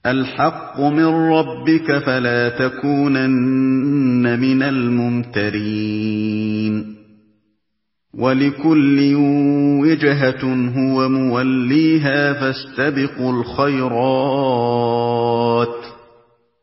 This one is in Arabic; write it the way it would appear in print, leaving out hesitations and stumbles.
الْحَقُّ مِن رَّبِّكَ فَلَا تَكُونَنَّ مِنَ الْمُمْتَرِينَ وَلِكُلٍّ وِجْهَةٌ هُوَ مُوَلِّيهَا فَاسْتَبِقُوا الْخَيْرَاتِ